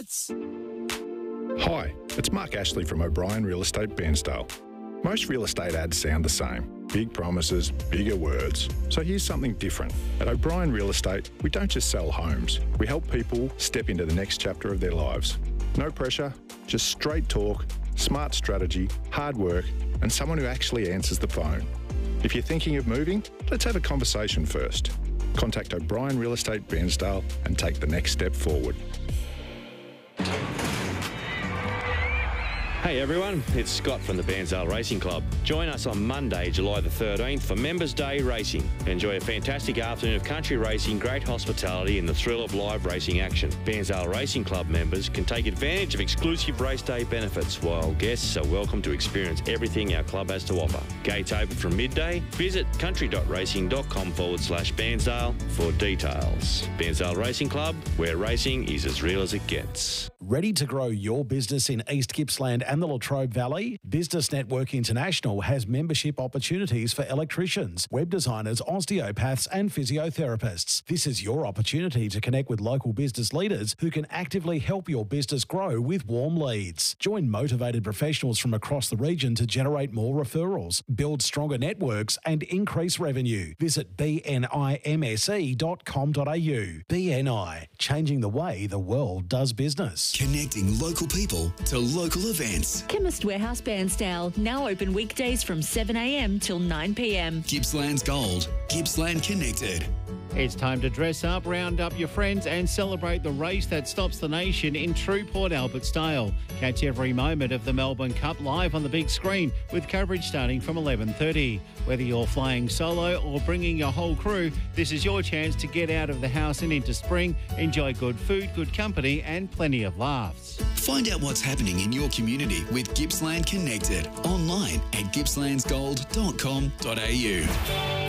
Gets. Hi, it's Mark Ashley from O'Brien Real Estate Bairnsdale. Most real estate ads sound the same. Big promises, bigger words. So here's something different. At O'Brien Real Estate, we don't just sell homes. We help people step into the next chapter of their lives. No pressure, just straight talk, smart strategy, hard work, and someone who actually answers the phone. If you're thinking of moving, let's have a conversation first. Contact O'Brien Real Estate Bairnsdale and take the next step forward. Hey everyone, it's Scott from the Bairnsdale Racing Club. Join us on Monday, July the 13th for Members Day Racing. Enjoy a fantastic afternoon of country racing, great hospitality and the thrill of live racing action. Bairnsdale Racing Club members can take advantage of exclusive race day benefits, while guests are welcome to experience everything our club has to offer. Gates open from midday. Visit country.racing.com/Bairnsdale for details. Bairnsdale Racing Club, where racing is as real as it gets. Ready to grow your business in East Gippsland and the Latrobe Valley? Business Network International has membership opportunities for electricians, web designers, osteopaths and physiotherapists. This is your opportunity to connect with local business leaders who can actively help your business grow with warm leads. Join motivated professionals from across the region to generate more referrals, build stronger networks and increase revenue. Visit bnimse.com.au. BNI, changing the way the world does business. Connecting local people to local events. Chemist Warehouse Bairnsdale, now open weekdays from 7 a.m. till 9 p.m. Gippsland's Gold. Gippsland Connected. It's time to dress up, round up your friends and celebrate the race that stops the nation in true Port Albert style. Catch every moment of the Melbourne Cup live on the big screen with coverage starting from 11:30. Whether you're flying solo or bringing your whole crew, this is your chance to get out of the house and into spring, enjoy good food, good company and plenty of laughs. Find out what's happening in your community with Gippsland Connected online at gippslandsgold.com.au.